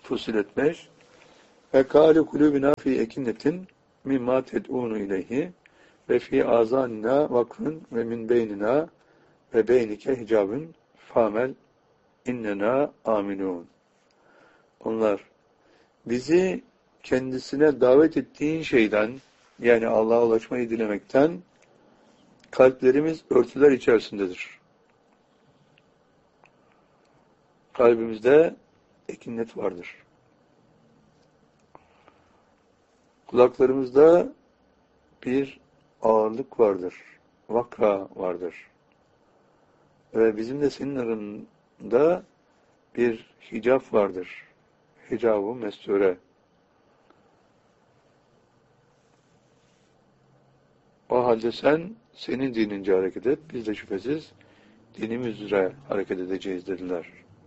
Fussilet 5 ve kâlu kulûbinâ fî ekinnetin mimmâ ted'ûnu ileyhi ve fî âzânina vakfun ve min beynina ve beynike hicabun fâmel innena âminûn. Onlar bizi kendisine davet ettiğin şeyden, yani Allah'a ulaşmayı dilemekten kalplerimiz örtüler içerisindedir. Kalbimizde ekinnet vardır. Kulaklarımızda bir ağırlık vardır. Vakra vardır. Ve bizim de senin arasında bir hicap vardır. Hicab-ı mesture. O halde sen senin dinince hareket et. Biz de şüphesiz dinimiz üzere hareket edeceğiz dediler.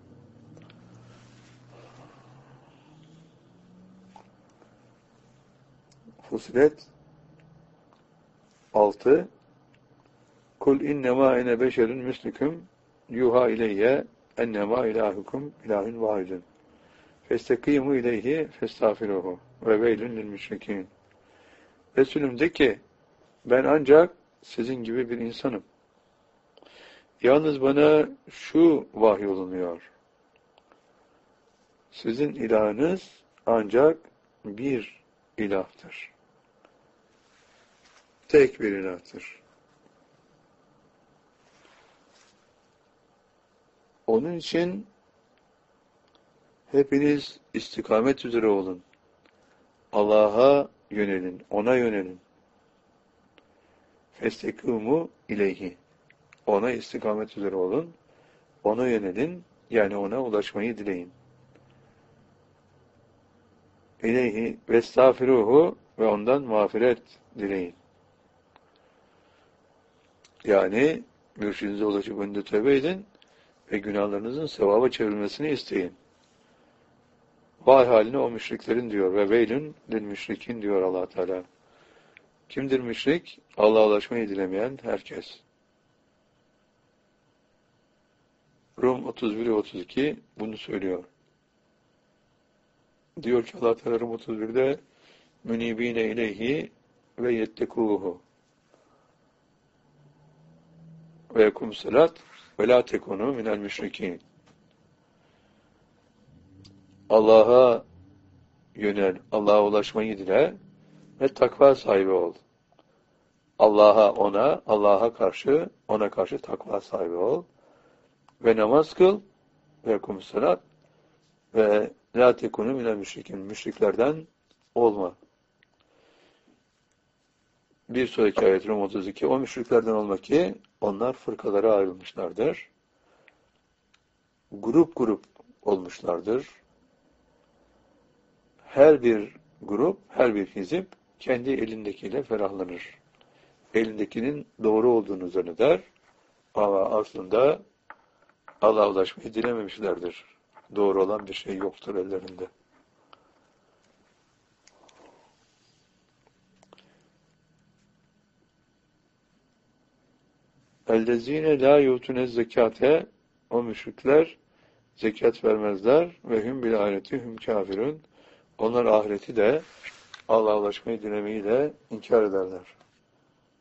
Fussilet 6 Kul innemâ ene beşerun müslüküm yuha ileyye ennemâ ilahukum ilahun vahidun festekîmû ileyhi festağfiruhu ve veylün lil müşrikîn. Resulüm de ki ben ancak sizin gibi bir insanım. Yalnız bana şu vahyolunuyor. Sizin ilahınız ancak bir ilahtır. Tek bir ilahtır. Onun için hepiniz istikamet üzere olun. Allah'a yönelin, ona yönelin. Festekûmû ileyhi. Ona istikamet üzere olun. Ona yönelin, yani ona ulaşmayı dileyin. İleyhi vestağfiruhu ve ondan mağfiret dileyin. Yani mürşidinize ulaşıp önünde tövbe edin ve günahlarınızın sevaba çevrilmesini isteyin. Vay haline o müşriklerin diyor ve veylün lil müşrikin diyor Allah Teala. Kimdir müşrik? Allah'a ulaşmayı dilemeyen herkes. Rum 31-32 bunu söylüyor. Diyor ki Allah Teala Rum 31'de münibine ileyhi ve yettekûhu ve yekum salat ve la tekunu minel müşrikin. Allah'a yönel, Allah'a ulaşmayı dile ve takva sahibi ol. Allah'a karşı, ona karşı takva sahibi ol. Ve namaz kıl ve yekum salat ve la tekunu minel müşrikin. Müşriklerden olma. Bir sonraki ayet Rum 32. O müşriklerden olma ki onlar fırkalara ayrılmışlardır. Grup grup olmuşlardır. Her bir grup, her bir hizip kendi elindekiyle ferahlanır. Elindekinin doğru olduğunu zanneder ama aslında Allah'a ulaşmayı dilememişlerdir. Doğru olan bir şey yoktur ellerinde. اَلَّذ۪ينَ لَا يُؤْتُنَ zekate. O müşrikler zekat vermezler ve hüm bil ahireti hüm kafirun. Onlar ahireti de Allah'a ulaşmayı dilemeyi de inkar ederler.